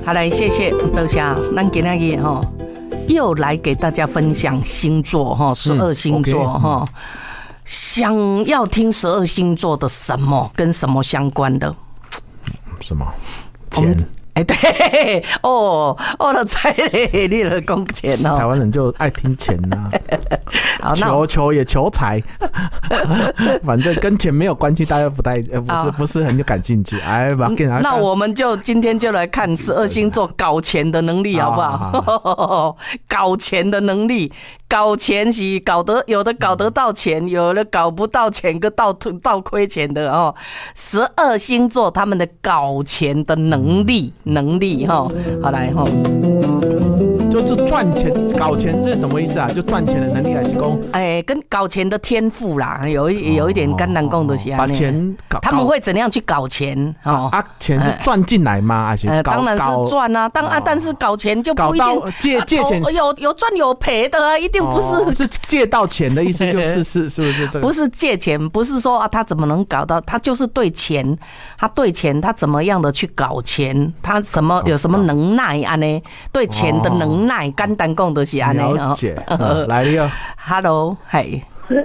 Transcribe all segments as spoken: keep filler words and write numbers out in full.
好来，谢谢，多谢。咱今天日哈又来给大家分享星座哈，十二星座哈。想要听十二星座的什么跟什么相关的？ 什么？钱？ 哎、欸，对，哦，我都猜嘞，你了讲钱哦。 台湾人就爱听钱呐、 啊， 求求也求财，反正跟钱没有关系，大家不太呃不是不是很有感兴趣。哎， 那我们就今天就来看十二星座搞钱的能力，好不好？好好好搞钱的能力，搞钱是搞得有的搞得到钱，有的搞不到钱，跟倒倒亏钱的哦。十二星座他们的搞钱的能力。能力哈，好来哈， 就是赚钱搞钱是什么意思啊？就赚钱的能力还是讲？ 哎，跟搞钱的天赋啦，有一有一点简单讲的是把钱搞， 他们会怎样去搞钱？ 哦啊，钱是赚进来吗？还是搞？ 当然是赚啊，当啊，但是搞钱就不一定借借钱有有赚有赔的啊，一定不是是借到钱的意思，就是是是不是这个？ 不是借钱，不是说啊，他怎么能搞到？他就是对钱，他对钱，他怎么样的去搞钱？他什么有什么能耐啊？呢，对钱的能耐，简单讲就是安尼了解。来了 ，Hello， 嘿，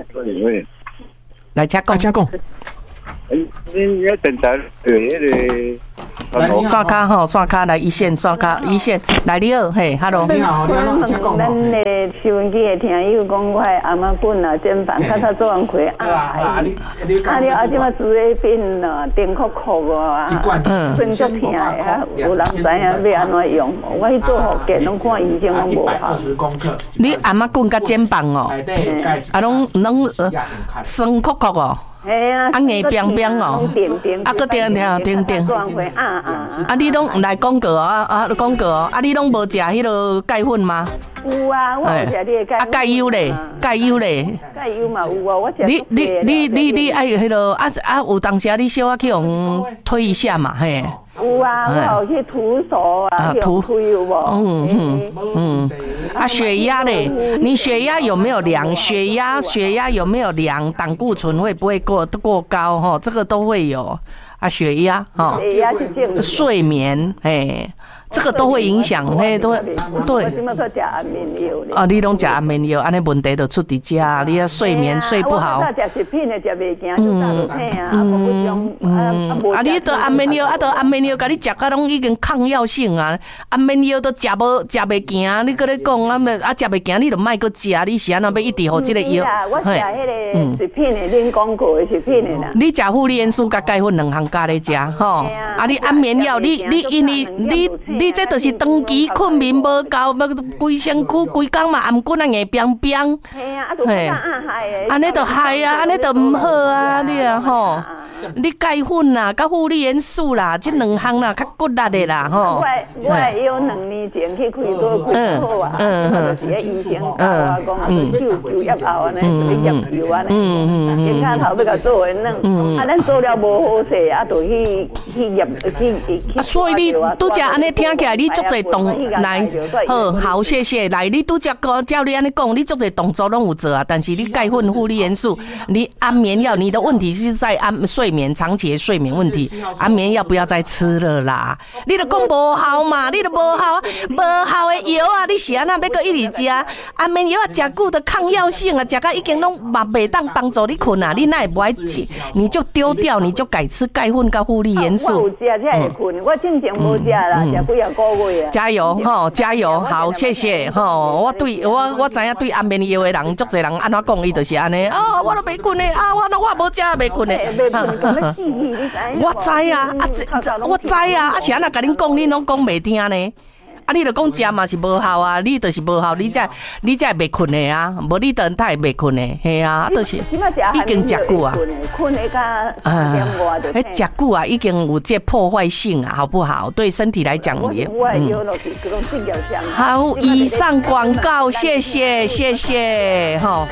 来请讲， 请讲。 你要等待对那个。 刷卡吼，刷卡来一线，刷卡一线来你好，嘿 ，Hello。 你好，你好，请讲。 咱的收音机的听友讲，我的阿嬷棍啊，肩膀较早做完开啊，啊你啊你啊，即马煮的变啊，电酷酷啊，嗯，真足疼的啊，有人知影要安怎用，我去做福建，拢看医生拢无效。 你阿嬷棍甲肩膀哦，啊，拢拢酸酷酷哦。 嘿啊， 啊硬冰冰哦，啊个定定定定， 啊啊啊你拢来广告啊啊广告哦，啊你拢无食迄个钙粉吗？ 有啊，我有食你的钙。 啊钙油咧，钙油咧， 钙油嘛有啊，我食。 你你你你你爱迄个啊啊有当时你小可去用推一下嘛嘿。 有啊，我有去徒手啊，涂推有无？ 嗯嗯嗯。啊，血压嘞？你血压有没有量？血压血压有没有量？胆固醇会不会过过高？哈，这个都会有。啊，血压哈， 血压是正常。 睡眠，哎。这个都会影响，嘿，都会对。 我今麦在食安眠药咧。 啊，你拢食安眠药，安尼问题就出伫遮，你啊睡眠睡不好。 我食食品的食袂惊，就打落体啊，啊无不种啊。 啊，你得安眠药，啊得安眠药，甲你食甲拢已经抗药性啊，安眠药都食无食袂惊，你搁咧讲啊啊食袂惊，你就莫搁食，你是安怎要一直互即个药？ 我食迄个食品的，恁讲过的食品的啦。 你食护理元素甲钙粉两项加咧食，吼。啊，你安眠药，你你因为你。你这就是长期困眠无够，要规身躯规工嘛，颔棍啊硬冰冰。 嘿啊，啊就暗害的。 安尼就害啊，安尼就唔好啊，你啊吼。你钙粉啦，甲护理元素啦，这两项啦，较骨力的啦，吼。 我我有两年前去开刀开好啊，嗯就是迄医生教我讲啊，手手叶后安尼，就是叶油安尼，肩胛头要甲做的软，啊，咱做了无好势，啊，就去去叶去去。 所以你拄则安尼听起来，你足侪动来，好好谢谢。来，你拄则讲照你安尼讲，你足侪动作拢有做啊，但是你钙粉、护理元素，你安眠药，你的问题是在安睡眠，长期的睡眠问题，安眠药不要再吃了啦。你都讲无效嘛，你都无效，无效的药啊，你是安那要搁一直食？安眠药啊，食久的抗药性啊，食到已经拢嘛袂当帮助你困啊，你哪会不爱吃？你就丢掉，你就改吃钙粉跟护理元素。 我有食才会困，我正常无食啦，食几啊个月啊。 加油吼，加油，好，谢谢吼。我对我我知影对安眠药的人，足侪人安怎讲，伊就是安尼。哦，我都袂困的啊，我我无食袂困的。我知啊，啊，我知啊，啊是安那甲恁讲，恁拢讲袂听呢。啊，你著讲食嘛是无效啊，你就是无效，你才你才会袂困的啊，无你等他会袂困的，嘿啊，就是已经食久啊， 困的甲点外就。 迄食久啊，已经有这破坏性啊，好不好？对身体来讲也。嗯。好，以上广告，谢谢谢谢，吼。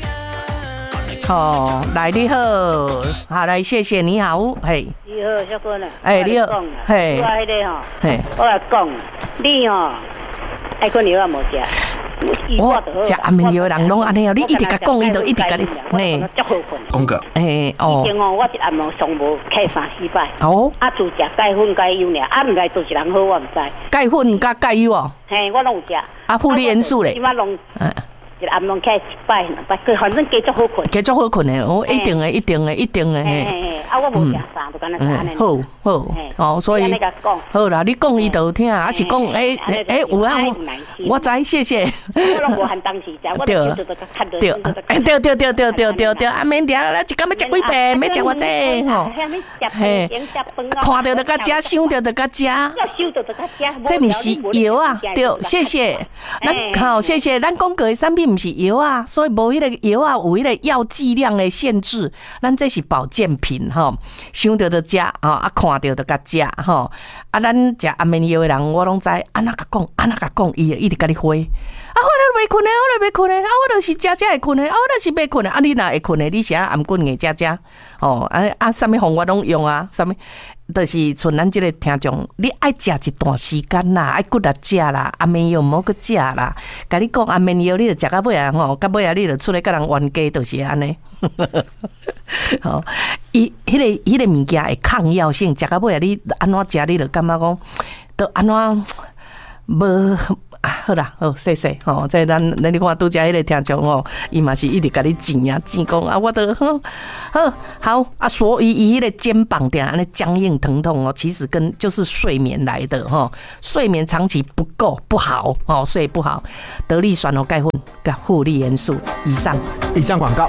哦，来你好，好来，谢谢你好，嘿。 你好，小哥呢？ 哎，你好，嘿。 我迄个吼， 嘿， 我来讲，你吼，爱困药啊无食， 哦，食安眠药的人拢安尼哦，你一直甲讲，伊就一直甲你，嘿， 讲个， 诶，哦， 以前哦，我一暗晡上无开三四摆， 哦， 啊，就食钙粉钙油尔，啊，毋知做一人好，我毋知。 钙粉加钙油哦， 嘿，我拢有食。 啊，负离元素咧， 即摆拢，一暗晡开一摆，摆，反正加足好困。 加足好困诶，哦，一定诶，一定诶，一定诶， 嘿嘿，啊，我无食啥，就干那安尼。 好好，哦，所以好啦，你讲伊就听，还是讲诶诶有啊，我知，谢谢。 我拢无含当时食，我就就就看到。 对，对对对对对对对，啊免听，咱一工要食几遍，要食偌济吼。嘿，看到就甲食，想到就甲食。这毋是药啊，对，谢谢。咱好，谢谢。咱讲过的产品毋是药啊，所以无迄个药啊，有迄个药剂量的限制。咱这是保健品吼，想到就食吼，啊看到就甲食吼。啊，咱食安眠药的人，我拢知，安那甲讲，安那甲讲，伊一直甲你回。啊，我都袂困诶，我都袂困诶，啊，我就是食食会困诶，啊，我就是袂困诶，啊，你若会困诶，你是啊颔棍硬食食，哦，啊啊，啥物方法拢用啊，啥物，就是像咱即个听众，你爱食一段时间啦，爱骨力食啦，安眠药毋好去食啦，甲你讲安眠药，你就食到尾啊吼，到尾啊，你就出来甲人冤家，就是安尼。吼，伊迄个迄个物件会抗药性，食到尾啊，你安怎食，你就感觉讲，都安怎无。啊，好啦，好，谢谢吼。这咱咱你看拄则迄个听众哦，伊嘛是一直甲你讲啊，讲啊，我都好好好啊。所以伊迄个肩膀点安尼僵硬疼痛哦，其实跟就是睡眠来的哈，睡眠长期不够不好哦，睡不好，得力酸哦，钙粉、钙负离元素以上。 以上广告。